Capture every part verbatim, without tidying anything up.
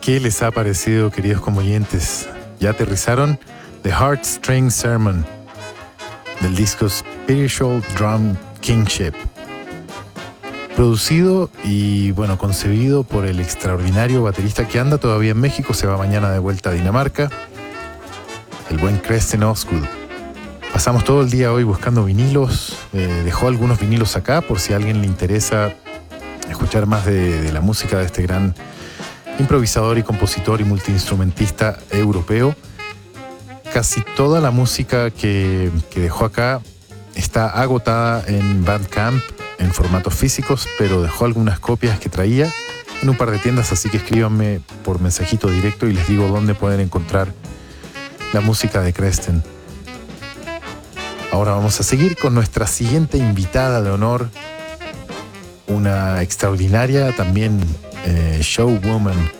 ¿Qué les ha parecido, queridos comoyentes? Ya aterrizaron The Heartstring Sermon del disco Spiritual Drum Kingship, producido y bueno, concebido por el extraordinario baterista que anda todavía en México, se va mañana de vuelta a Dinamarca, el buen Kristen Osgood. Pasamos todo el día hoy buscando vinilos, eh, dejó algunos vinilos acá por si a alguien le interesa escuchar más de, de la música de este gran improvisador y compositor y multiinstrumentista europeo. Casi toda la música que, que dejó acá está agotada en Bandcamp en formatos físicos, pero dejó algunas copias que traía en un par de tiendas, así que escríbanme por mensajito directo y les digo dónde pueden encontrar la música de Kristen. Ahora vamos a seguir con nuestra siguiente invitada de honor, una extraordinaria también eh, showwoman,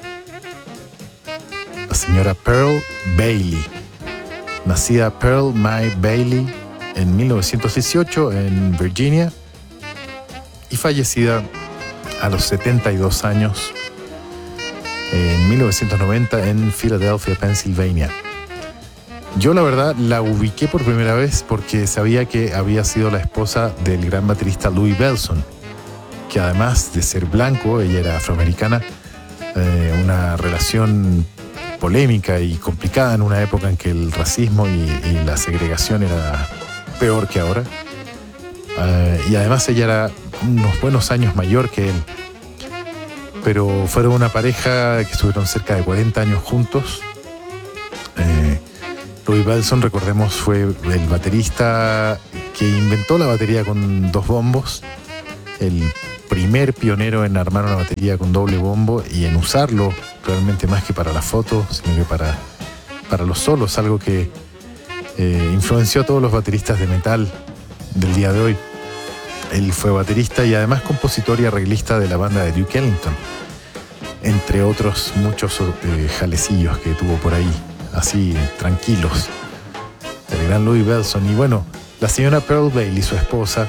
la señora Pearl Bailey, nacida Pearl May Bailey en mil novecientos dieciocho en Virginia y fallecida a los setenta y dos años en mil novecientos noventa en Filadelfia, Pensilvania. Yo la verdad la ubiqué por primera vez porque sabía que había sido la esposa del gran baterista Louis Bellson, que además de ser blanco, ella era afroamericana, eh, una relación polémica y complicada en una época en que el racismo y, y la segregación era peor que ahora. Uh, y además ella era unos buenos años mayor que él. Pero fueron una pareja que estuvieron cerca de cuarenta años juntos. Eh, Louis Bellson, recordemos, fue el baterista que inventó la batería con dos bombos, el primer pionero en armar una batería con doble bombo y en usarlo realmente más que para la foto, sino que para, para los solos, algo que eh, influenció a todos los bateristas de metal del día de hoy. Él fue baterista y además compositor y arreglista de la banda de Duke Ellington, entre otros muchos eh, jalecillos que tuvo por ahí, así tranquilos, el gran Louis Bellson. Y bueno, la señora Pearl Bailey, su esposa,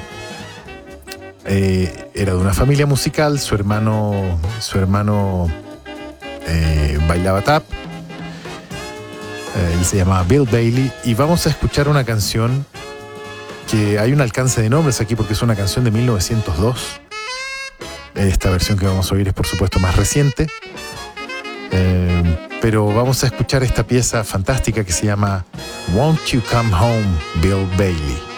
eh, era de una familia musical. Su hermano, su hermano eh, bailaba tap. Eh, él se llamaba Bill Bailey. Y vamos a escuchar una canción que hay un alcance de nombres aquí porque es una canción de mil novecientos dos. Esta versión que vamos a oír es por supuesto más reciente. Eh, pero vamos a escuchar esta pieza fantástica que se llama Won't You Come Home, Bill Bailey.